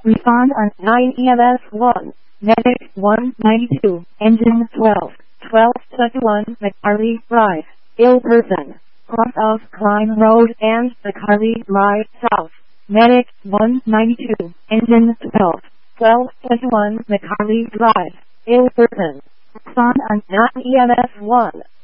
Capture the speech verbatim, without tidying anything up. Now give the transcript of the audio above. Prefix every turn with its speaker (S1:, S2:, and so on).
S1: Respond on nine E M S one. Medic one ninety-two. Engine twelve. twelve twenty-one McCarley Drive. Ill person. Cross of Klein Road and McCarley Drive South. Medic one ninety-two. Engine twelve. twelve twenty-one McCarley Drive. Ill person. Respond on nine E M S one.